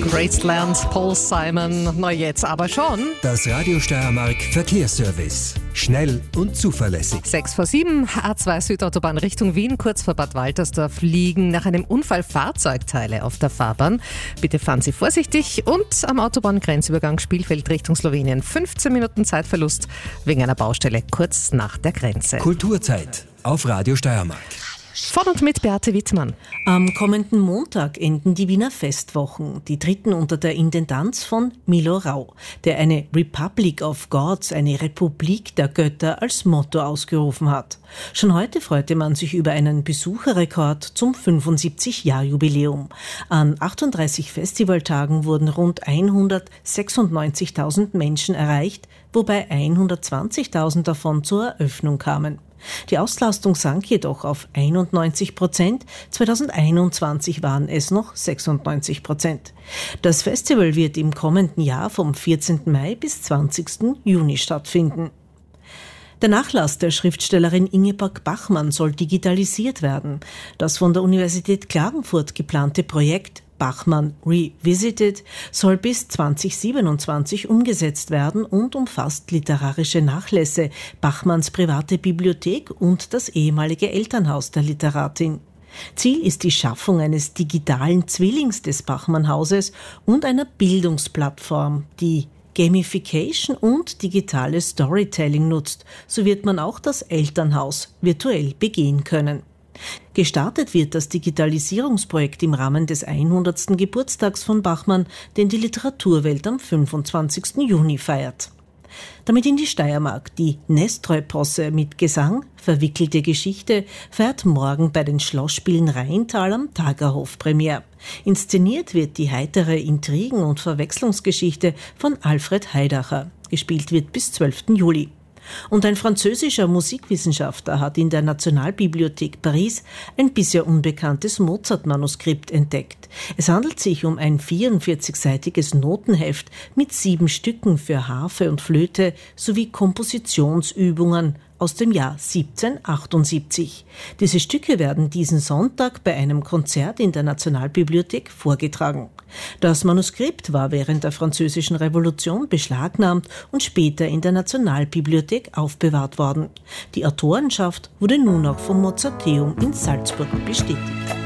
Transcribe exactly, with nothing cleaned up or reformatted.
Graceland, Paul Simon, neu jetzt aber schon. Das Radio Steiermark Verkehrsservice. Schnell und zuverlässig. sechs vor sieben, A zwei Südautobahn Richtung Wien, kurz vor Bad Waltersdorf, liegen nach einem Unfall Fahrzeugteile auf der Fahrbahn. Bitte fahren Sie vorsichtig und am Autobahngrenzübergang Spielfeld Richtung Slowenien fünfzehn Minuten Zeitverlust wegen einer Baustelle kurz nach der Grenze. Kulturzeit auf Radio Steiermark. Von und mit Beate Wittmann. Am kommenden Montag enden die Wiener Festwochen, die dritten unter der Intendanz von Milo Rau, der eine Republic of Gods, eine Republik der Götter, als Motto ausgerufen hat. Schon heute freute man sich über einen Besucherrekord zum fünfundsiebzig-Jahr-Jubiläum. An achtunddreißig Festivaltagen wurden rund hundertsechsundneunzigtausend Menschen erreicht, wobei hundertzwanzigtausend davon zur Eröffnung kamen. Die Auslastung sank jedoch auf einundneunzig Prozent, zweitausendeinundzwanzig waren es noch sechsundneunzig Prozent. Das Festival wird im kommenden Jahr vom vierzehnten Mai bis zwanzigsten Juni stattfinden. Der Nachlass der Schriftstellerin Ingeborg Bachmann soll digitalisiert werden. Das von der Universität Klagenfurt geplante Projekt Bachmann Revisited soll bis zweitausendsiebenundzwanzig umgesetzt werden und umfasst literarische Nachlässe, Bachmanns private Bibliothek und das ehemalige Elternhaus der Literatin. Ziel ist die Schaffung eines digitalen Zwillings des Bachmann-Hauses und einer Bildungsplattform, die Gamification und digitales Storytelling nutzt. So wird man auch das Elternhaus virtuell begehen können. Gestartet wird das Digitalisierungsprojekt im Rahmen des hundertsten Geburtstags von Bachmann, den die Literaturwelt am fünfundzwanzigsten Juni feiert. Damit in die Steiermark. Die Nestroy-Posse mit Gesang, verwickelte Geschichte, feiert morgen bei den Schlossspielen Rheintal am Tagerhof Premiere. Inszeniert wird die heitere Intrigen- und Verwechslungsgeschichte von Alfred Heidacher. Gespielt wird bis zwölften Juli. Und ein französischer Musikwissenschaftler hat in der Nationalbibliothek Paris ein bisher unbekanntes Mozart-Manuskript entdeckt. Es handelt sich um ein vierundvierzigseitiges Notenheft mit sieben Stücken für Harfe und Flöte sowie Kompositionsübungen aus dem Jahr siebzehnhundertachtundsiebzig. Diese Stücke werden diesen Sonntag bei einem Konzert in der Nationalbibliothek vorgetragen. Das Manuskript war während der Französischen Revolution beschlagnahmt und später in der Nationalbibliothek aufbewahrt worden. Die Autorenschaft wurde nun auch vom Mozarteum in Salzburg bestätigt.